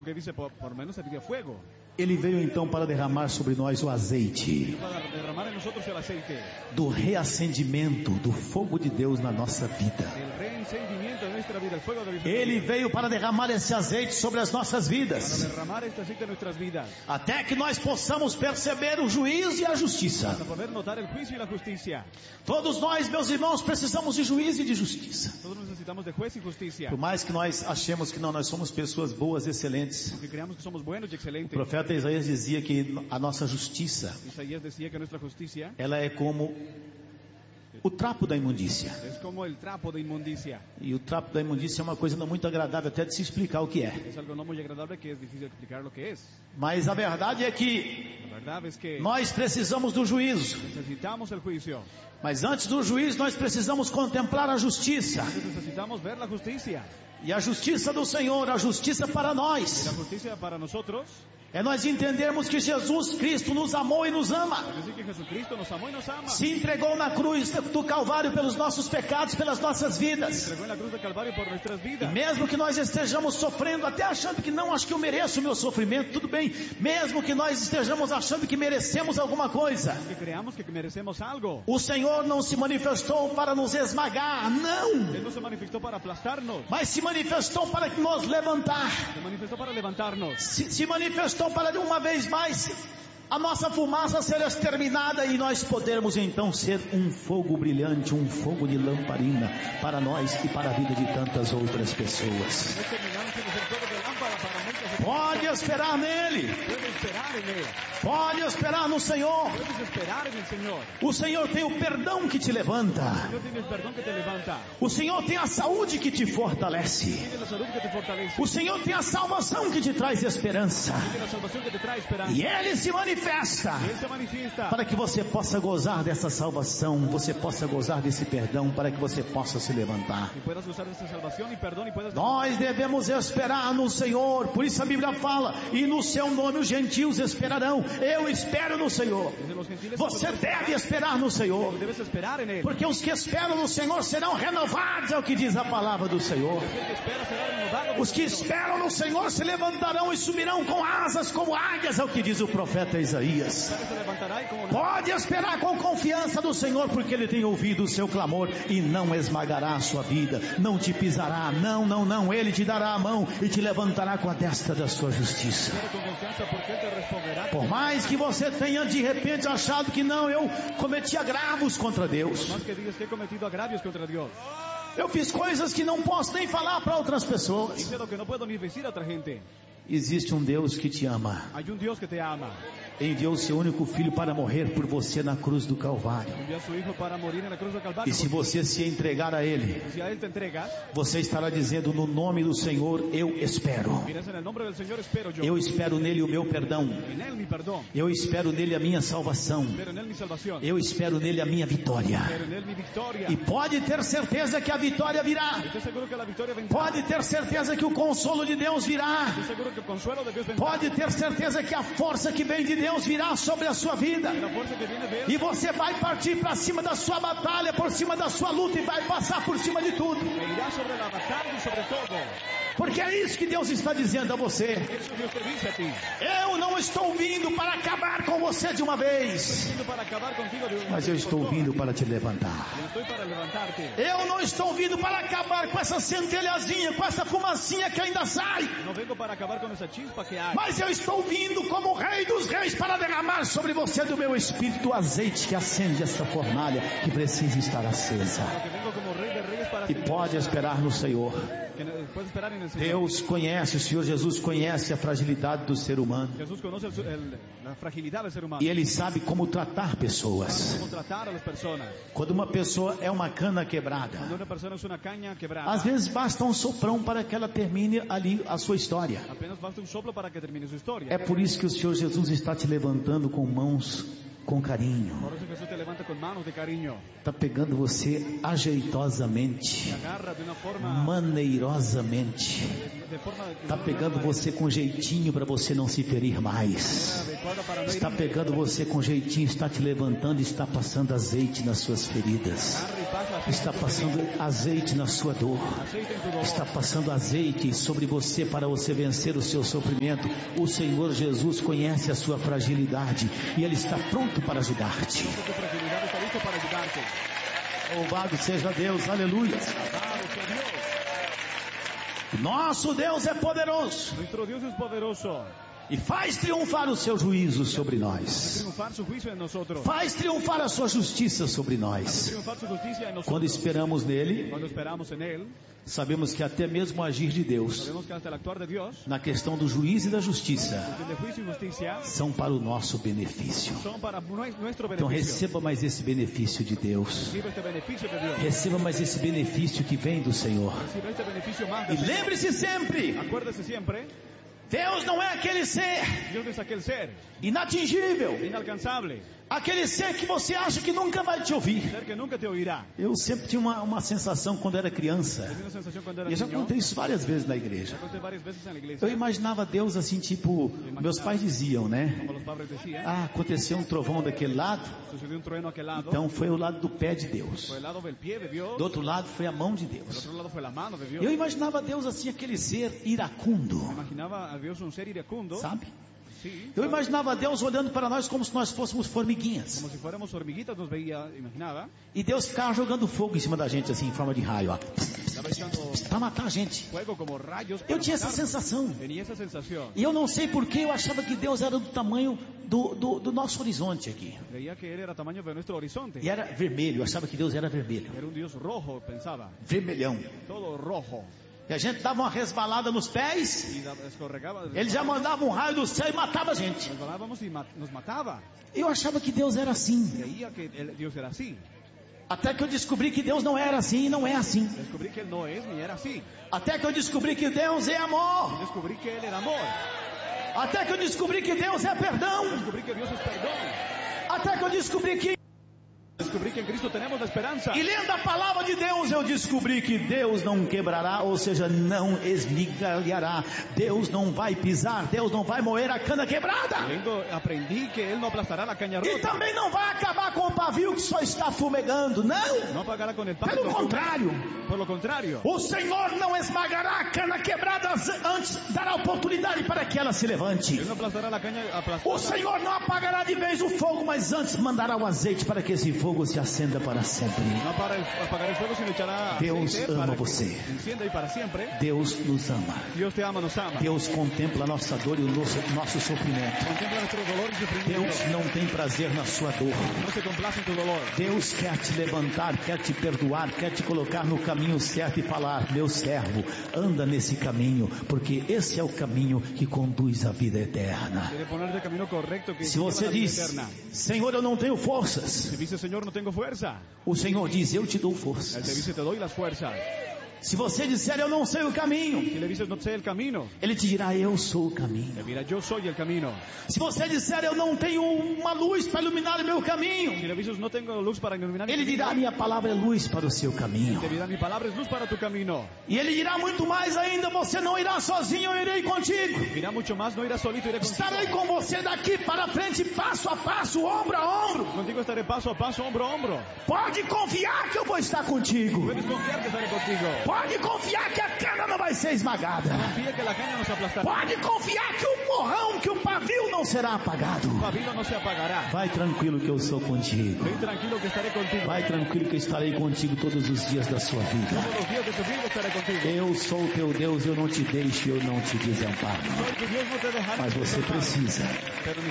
Que dice, por lo menos había fuego. Ele veio então para derramar sobre nós o azeite Para derramar en nosotros el aceite. do reacendimento do fogo de Deus na nossa vida. El reencendimiento de nuestra vida, el fuego de Dios. Ele veio para derramar esse azeite sobre as nossas Para vidas, derramar este aceite en nuestras vidas. até que nós possamos perceber o juízo e a justiça. Para poder notar el juicio y la justicia. Todos nós, meus irmãos, precisamos de juízo e de justiça. Todos necesitamos de juez y justicia. Por mais que nós achemos que não, nós somos pessoas boas, excelentes. Porque creamos que somos buenos y O excelentes. profeta Isaías dizia que a nossa justiça, Isaías decía que nuestra justicia ela é como o trapo da imundícia. es como el trapo de inmundicia. E o trapo da imundícia é uma coisa não muito agradável até de se explicar o que é. Es algo no muy agradable que es difícil explicar lo que es. Mas a verdade é que La verdad es que nós precisamos do juízo. necesitamos el juicio. Mas antes do juízo nós precisamos contemplar a justiça. Entonces necesitamos ver la justicia. E a justiça do Senhor, a justiça para Y la nós, justicia para nosotros é nós entendermos que Jesus Cristo nos amou e nos ama. es decir que Jesucristo nos amó y nos ama. Se entregou na cruz do Calvário pelos nossos pecados, pelas nossas vidas. Entregó en la cruz del Calvario por nuestras E vidas. mesmo que nós estejamos sofrendo, até achando que não, acho que eu mereço o meu sofrimento, tudo bem. Mesmo que nós estejamos achando que merecemos alguma coisa, Que creamos que merecemos algo. o Senhor não se manifestou para nos esmagar, não. Él no se manifestó para aplastarnos. Mas se manifestou para nos levantar. Se manifestó para levantarnos. Se manifestou para de uma vez mais a nossa fumaça ser exterminada e nós podermos então ser um fogo brilhante, um fogo de lamparina para nós e para a vida de tantas outras pessoas. No terminamos en el fuego de lámpara para muchas. Pode esperar nele, Puedes esperar en Él. pode esperar no Senhor. Puedes esperar en el Señor. O Senhor tem o perdão que te levanta. No tienes perdón que te levanta. O Senhor tem a saúde que te fortalece. Tienes la salud que te fortalece. O Senhor tem a salvação que te traz esperança. Tienes la salvación que te trae esperanza. E Ele se manifesta Él se manifiesta para que você possa gozar dessa salvação, você possa gozar desse perdão, para que você possa se levantar. y puedas usar esta salvación y perdón y puedas. Nós devemos esperar no Senhor, por isso a Bíblia fala, e no seu nome os gentios esperarão. Eu espero no Senhor. Dice, los gentiles Você deve esperar no Senhor, debes esperar en Él. porque os que esperam no Senhor serão renovados, é o que diz a palavra do Senhor. El que espera será renovado. Os que esperam no Senhor se levantarão e subirão com asas como águias, é o que diz o profeta Isaías. Se levantará y como Pode esperar com confiança no Senhor, porque Ele tem ouvido o seu clamor e não esmagará a sua vida, não te pisará, não, Ele te dará a mão e te levantará com a destra da sua justiça. con confianza porque Él te responderá. Por mais que você tenha de repente achado que não, eu cometi agravos contra Deus, Más que digas que he cometido agravios contra Dios. eu fiz coisas que não posso nem falar para outras pessoas. Hice lo que no puedo ni decir a otra gente. Existe um Deus que te ama, Hay un Dios que te ama. enviou seu único filho para morrer por você na cruz do Calvário. Envió a su Hijo para morir en la cruz del Calvario. E se você se entregar a Ele, Si a Él te entregas, você estará dizendo: no nome do Senhor eu espero. dirás en el nombre del Señor espero yo. Eu espero nele o meu perdão. En Él mi perdón. Eu espero nele a minha salvação. Pero en Él mi salvación. Eu espero nele a minha vitória. Pero en Él mi victoria. E pode ter certeza que a vitória virá. Estoy seguro que la victoria vendrá. Pode ter certeza que o consolo de Deus virá. Estoy seguro que el consuelo de Dios vendrá. Pode ter certeza que a força que vem de Deus virá sobre a sua vida. La fuerza que viene de Él. E você vai partir para cima da sua batalha, por cima da sua luta e vai passar por cima de tudo. E irá sobre la batalla y sobre todo. Porque é isso que Deus está dizendo a você. Eso Dios te dice a ti. Eu não estou vindo para acabar com você de uma vez, Vino para acabar contigo de una mas eu vez por estou todas. vindo para te levantar. Yo estoy para levantarte. Eu não estou vindo para acabar com essa centelhazinha, com essa fumacinha que ainda sai, No vengo para acabar con esa chispa que hay. mas eu estou vindo como o Rei dos Reis para derramar sobre você do meu espírito o azeite que acende essa fornalha que precisa estar acesa. Que vengo como Rey de Reyes para E pode esperar no Senhor. que puedes esperar en el Señor. Deus conhece, o Senhor Jesus conhece a fragilidade do ser humano. Jesús conoce la fragilidad del ser humano. E Ele sabe como tratar pessoas. Cómo tratar a las personas. Quando uma pessoa é uma cana Cuando quebrada, una persona es una caña quebrada, às vezes basta um soprão para que ela termine ali a sua história. apenas basta un soplo para que termine su historia. É por isso que o Senhor Jesus está te levantando com mãos com carinho. Por eso Jesús te levanta con manos de cariño. Está pegando você ajeitosamente, Te agarra de una forma, maneirosamente. de forma Está pegando você com jeitinho para você não se ferir mais. adecuada para no Está herir. pegando você com jeitinho, está te levantando e está passando azeite nas suas feridas. Agarra y Está passando azeite na sua dor. Está passando azeite sobre você para você vencer o seu sofrimento. O Senhor Jesus conhece a sua fragilidade e Ele está pronto para ajudar-te. Louvado seja Deus, aleluia. Nosso Deus é poderoso. Nuestro Dios es poderoso. E faz triunfar o seu juízo sobre nós. Triunfar su juicio en nosotros. Faz triunfar a sua justiça sobre nós. Triunfar su justicia en nosotros. Quando esperamos nele, Cuando esperamos en él, sabemos que até mesmo o agir de Deus, sabemos que hasta el actuar de Dios, na questão do juízo e da justiça, cuestión de juicio y justicia, são para o nosso benefício. son para nuestro Então beneficio. receba mais esse benefício de Deus. Recibe este beneficio de Dios. Receba mais esse benefício que vem do Senhor. Recibe este beneficio más E del Señor. lembre-se sempre, Acuérdese siempre, Deus não é aquele ser Dios es aquel ser inatingível, inalcanzable, aquele ser que você acha que nunca vai te ouvir. ser que nunca te oirá. Eu sempre tinha uma sensação quando era criança, Tenía una sensación cuando era e eu já niño, contei isso várias vezes na igreja. ya conté varias veces en la iglesia, Eu imaginava Deus assim, tipo, meus pais diziam, né? como los padres decían, Ah, aconteceu um trovão daquele lado, sucedió un trueno a aquel lado, então foi o lado do pé de Deus. por el lado del pie de Dios, Do outro lado foi a mão de del Deus. otro lado fue la mano de Dios. Eu imaginava Deus assim, aquele ser iracundo, Imaginaba a Dios un ser iracundo, sabe? sí, Eu imaginava Deus olhando para nós como se nós fôssemos formiguinhas. como si fuéramos hormiguitas, nos veía, imaginaba, E Deus ficava jogando fogo em cima da gente, assim, em forma de raio, ó, estaba echando para matar a gente. fuego como rayos. Eu para tinha essa matarnos. sensação. Tenía esa sensación. E eu não sei porquê, eu achava que Deus era do tamanho do nosso horizonte aqui. Creía que él era tamaño de nuestro horizonte. E era vermelho, eu achava que Deus era vermelho. Era un Dios rojo, pensaba. Vermelhão. Todo rojo. E a gente dava uma resbalada nos pés, Y escorregaba. ele já mandava um raio do céu e matava a gente. Resbalábamos y nos mataba. Eu achava que Deus era assim. Creía que Dios era así. Até que eu descobri que Deus não era assim e não é assim. Descubrí que él no es ni era así. Até que eu descobri que Deus é amor. Descubrí que él era amor. Até que eu descobri que Deus é perdão. Descubrí que Dios es perdón. Até que eu descobri que... Descubrí que en Cristo tenemos la esperanza. E lendo a palavra de Deus, eu descobri que Deus não quebrará, ou seja, não esmigalhará. Deus não vai pisar, Deus não vai moer a cana quebrada. Aprendí que él no aplastará la caña E rota. também não vai acabar com o pavio que só está fumegando, não. No apagará con el pan. Pelo contrário, Por lo contrario. o Senhor não esmagará a cana quebrada antes, dará oportunidade para que ela se levante. Él no aplastará la caña O Senhor não apagará de vez o fogo, mas antes mandará o azeite para que esse fogo se acenda para sempre. No apagará el fuego, sino echará Deus aceite ama para que você. encienda y para siempre. Deus nos ama. Dios te ama, nos ama. Deus contempla a nossa dor e o nosso sofrimento. Contempla nuestro dolor y sufrimiento. Deus não tem prazer na sua dor. No se complace en tu dolor. Deus quer te levantar, quer te perdoar, quer te colocar no caminho certo e falar: meu servo, anda nesse caminho, porque esse é o caminho que conduz à vida eterna. Quiere ponerte el camino correcto que Se lleva a você la vida diz: eterna. Senhor, eu não tenho forças, Si dice, Señor, no tengo fuerza, o Senhor diz: eu te dou Él te forças. dice, te doy las fuerzas. Se você disser: eu não sei o caminho, Si le dices, no sé el camino, Ele te dirá: eu sou o caminho. le dirá, yo soy el camino. Se você disser: eu não tenho uma luz para iluminar o meu caminho, Si le dices, no tengo luz para iluminar mi Ele dirá: camino, minha palavra é luz para o seu caminho. te dirá, mi palabra es luz para tu camino. E Ele dirá muito mais ainda: você não irá sozinho, eu irei contigo. Dirá mucho más, no irás solito, iré contigo. Estarei com você daqui para frente, passo a passo, ombro a ombro. Contigo estaré paso a paso, hombro a hombro. Pode confiar que eu vou estar contigo. Puedes confiar que estaré contigo. Pode confiar que a cana não vai ser esmagada. Confía que la caña no se aplastará. Pode confiar que o morrão, que o pavio não será apagado. Tu pabilo no se apagará. Vai tranquilo que eu sou contigo. Ven tranquilo que estaré contigo. Vai tranquilo que eu estarei contigo todos os dias da sua vida. Todos los días de tu vida estaré contigo. Eu sou teu Deus, eu não te deixo, eu não te desamparo. Soy tu Dios, no te dejaré. Mas você precisa. Pero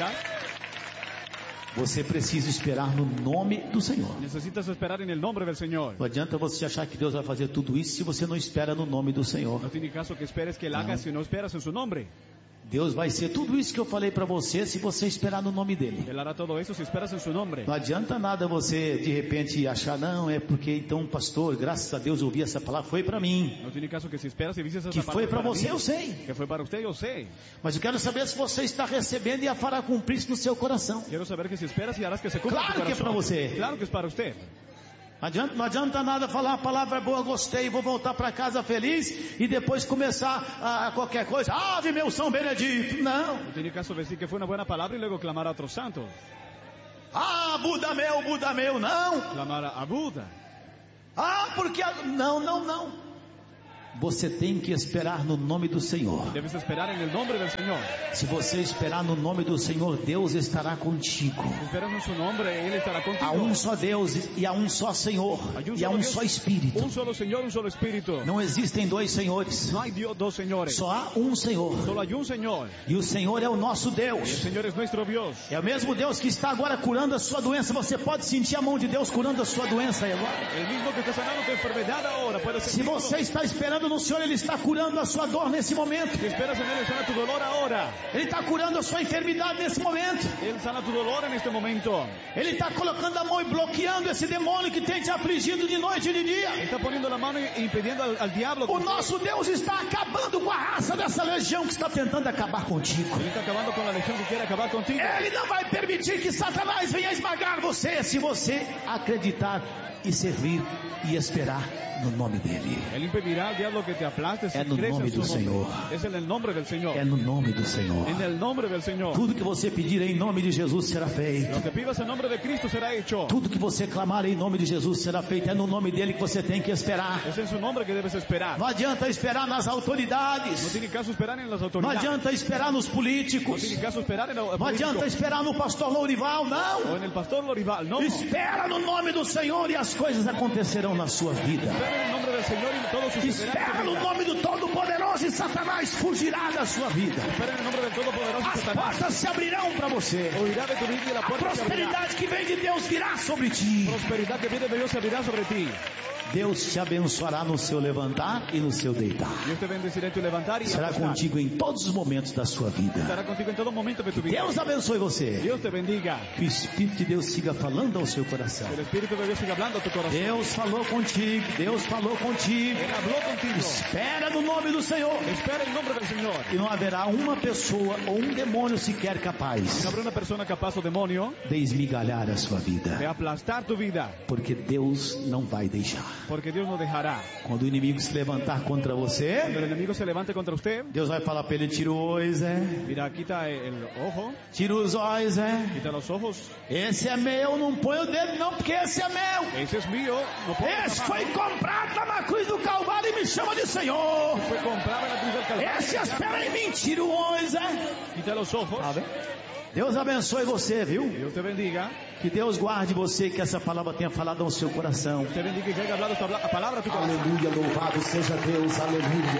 Você precisa esperar no nome do Senhor. necesitas esperar en el nombre del Señor. Não adianta você achar que Deus vai fazer tudo isso se você não espera no nome do Senhor. No tiene caso que esperes que Él haga si no esperas en su nombre. Deus vai ser tudo isso que eu falei para você se você esperar no nome dele. Él hará todo eso si esperas en su nombre. Não adianta nada você de repente achar: não, é porque então, pastor, graças a Deus eu ouvi essa palavra, foi para mim. No tiene caso que si esperas y dices esa Que foi para você, mí, eu sei. que fue para usted, yo sé. Mas eu quero saber se você está recebendo e a fará cumprir-se no seu coração. Quiero saber que si esperas y harás que se cumpla Claro en tu que é corazón. para você. Claro que es para usted. Não adianta nada falar: a palavra é boa, gostei, vou voltar para casa feliz e depois começar a qualquer coisa. Ave meu São Benedito. Não. No tiene caso decir que fue una buena palabra y luego clamar a otros santos. Ah, Buda meu, não. Clamar a Buda. Ah, porque... Não. Você tem que esperar no nome do Senhor. Debes esperar en el nombre del Señor. Se você esperar no nome do Senhor, Deus estará contigo. Si esperas en su nombre, Él estará contigo. Há um só Deus e há um só Senhor e há um só Espírito. Un solo Señor, un solo Espíritu. Não existem dois senhores. No hay dos señores. Só há um Senhor. Solo hay un Señor. E o Senhor é o nosso El Deus. Señor es nuestro Dios. É o mesmo Deus que está agora curando a sua doença. Você pode sentir a mão de Deus curando a sua doença aí agora. El mismo que está sanando tu enfermedad ahora. Puede Se sentirlo. você está esperando no Senhor, Ele está curando a sua dor nesse momento. Si esperas en Él, Él sana tu dolor ahora. Ele está curando a sua enfermidade nesse momento. Él sana tu dolor en este momento. Ele está colocando a mão e bloqueando esse demônio que tem te afligido de noite e de dia. Está poniendo la mano e impidiendo al diablo. O nosso Deus está acabando com a raça dessa legião que está tentando acabar contigo. Él está acabando con la legión que quiere acabar contigo. Ele não vai permitir que Satanás venha esmagar você se você acreditar e servir e esperar no nome dele. Él impedirá al diablo que te aplaste si É no crees nome en su do nombre. Senhor. Es en el nombre del Señor. É no nome do Senhor. En el nombre del Señor. Tudo que você pedir em nome de Jesus será feito. Lo que pidas en nombre de Cristo será hecho. Tudo que você clamar em nome de Jesus será feito. É no nome dele que você tem que esperar. Es en su nombre que debes esperar. Não adianta esperar nas No autoridades. tiene caso esperar en las Não autoridades. adianta esperar nos No políticos. tiene caso esperar en los Não adianta políticos. esperar no pastor Lourival, O não. en el pastor Lorival. No. Espera no nome do Senhor e as coisas acontecerão na sua vida. Espera en el nombre del Señor y todo sucederá en Espera tu no vida. nome do Todo-Poderoso e Satanás fugirá da sua vida. Espera en el nombre del Todopoderoso As Satanás. portas se abrirão para você. Oirá de tu vida y la A puerta se abrirá. prosperidade que vem de Deus virá sobre ti. Prosperidad que viene de Dios se abrirá sobre ti. Deus te abençoará no seu levantar e no seu deitar. Dios te bendecirá en tu levantar y Será acostar. contigo em todos os momentos da sua vida. Estará contigo en todo momento de tu vida. Deus abençoe você. Dios te bendiga. Que o Espírito de Deus siga falando ao seu coração. El Espíritu de Dios siga hablando a tu corazón. Deus falou contigo. Deus falou contigo. Él habló contigo. Espera no nome do Senhor. Espera en nombre del Señor. E não haverá uma pessoa ou um demônio sequer capaz No habrá una persona capaz o demonio de esmigalhar a sua de vida. aplastar tu vida. Porque Deus não vai deixar. Porque Dios no dejará. Quando o inimigo se levantar contra Cuando você, el enemigo se levante contra usted, Deus vai falar para ele: tira o olho, Zé. mira, quita el ojo, Tira os olhos, Zé. quita los ojos. Esse é meu, não põe o dedo não, porque esse é meu. Ese es mío. No puedo Esse tomar. foi comprado lá na cruz do Calvário e me chama de Senhor. Fue comprado en la cruz del Calvario. Esse espera em mim, tira o olho, Zé. Quita los ojos. Tá vendo? Deus abençoe você, viu? Dios te bendiga. Que Deus guarde você, que essa palavra tenha falado ao seu coração. Te bendiga y que haya hablado esta palabra a tu corazón. Aleluia, louvado seja Deus, aleluia.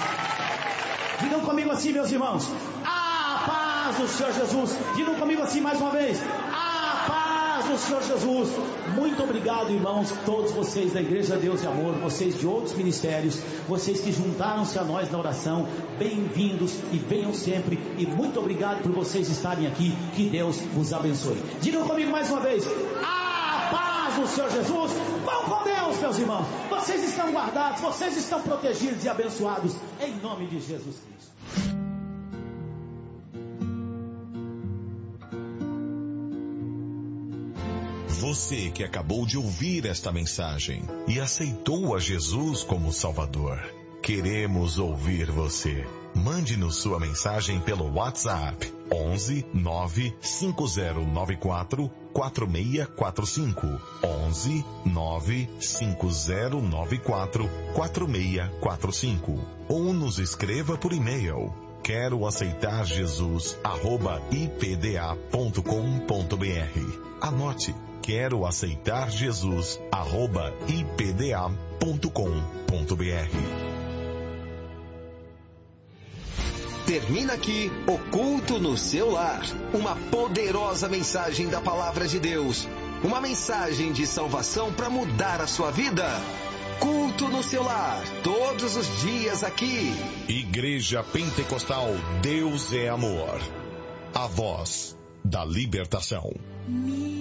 Digam comigo assim, meus irmãos: a paz do Senhor Jesus. Digam comigo assim mais uma vez: a paz do Senhor Jesus. Muito obrigado, irmãos, todos vocês da Igreja Deus e Amor, vocês de outros ministérios, vocês que juntaram-se a nós na oração. Bem-vindos e venham sempre. E muito obrigado por vocês estarem aqui. Que Deus vos abençoe. Digam comigo mais uma vez: a paz do Senhor Jesus. Vão com Deus, meus irmãos. Vocês estão guardados, vocês estão protegidos e abençoados em nome de Jesus Cristo. Você que acabou de ouvir esta mensagem e aceitou a Jesus como Salvador, queremos ouvir você. Mande-nos sua mensagem pelo WhatsApp 11 95094 4645 11 95094 4645 ou nos escreva por e-mail quero aceitar Jesus @ipda.com.br. Anote: quero aceitar Jesus @ipda.com.br. Termina aqui o Culto no Seu Lar. Uma poderosa mensagem da Palavra de Deus. Uma mensagem de salvação para mudar a sua vida. Culto no Seu Lar. Todos os dias aqui. Igreja Pentecostal Deus é Amor. A voz da libertação.